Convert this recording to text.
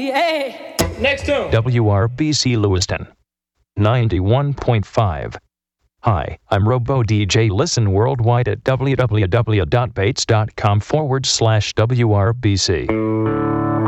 WRBC-A. Next tune. WRBC Lewiston, 91.5. Hi, I'm Robo DJ. Listen worldwide at www.bates.com/WRBC.